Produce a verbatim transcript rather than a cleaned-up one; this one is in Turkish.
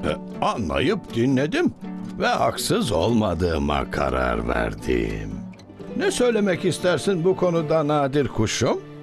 E, anlayıp dinledim ve haksız olmadığıma karar verdim. Ne söylemek istersin bu konuda Nadir kuşum?